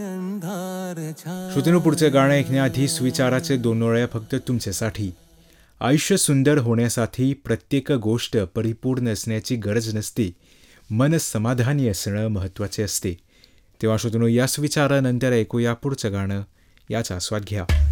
श्रोत्यांनो, पुढचं गाणं ऐकण्याआधी सुविचाराचे 2 ओळ्या फक्त तुमच्यासाठी. आयुष्य सुंदर होण्यासाठी प्रत्येक गोष्ट परिपूर्ण असण्याची गरज नसते. मन समाधानी असणं महत्त्वाचे असते. तेव्हा श्रोत्यांनो, या सुविचारानंतर ऐकूया पुढचं गाणं. याचा आस्वाद घ्या.